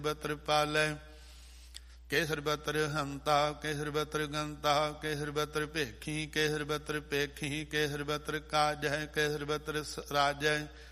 ਬਤਰ ਪਾਲੈ। ਕੇਸਰ ਬਤਰ ਹੰਤਾ ਕੇਸਰ ਬਤਰ ਗੰਤਾ ਕੇਸਰ ਬਤਰ ਭੇਖੀ ਕੇਸਰ ਬਤਰ ਭੇਖੀ ਕੇਸਰ ਬਤਰ ਕਾਜੈ ਕੇਸਰ ਬਤਰ ਰਾਜੈ